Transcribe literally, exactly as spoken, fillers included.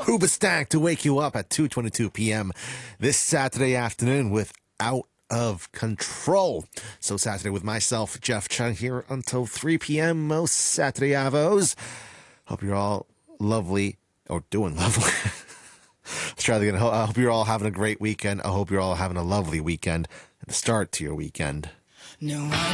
Hoobastank to wake you up at two twenty-two p.m. this Saturday afternoon with Out of Control. So Saturday with myself, Jeff Chung, here until three p.m. most Saturday avos. Hope you're all lovely, or doing lovely. Let's try that again. I hope you're all having a great weekend. I hope you're all having a lovely weekend and the start to your weekend. No, I